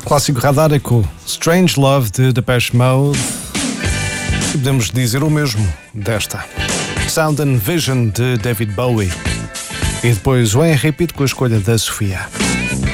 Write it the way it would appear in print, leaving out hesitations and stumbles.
Clássico radárico, Strange Love de Depeche Mode. E podemos dizer o mesmo desta. Sound and Vision de David Bowie. E depois o Em Repeat com a escolha da Sofia.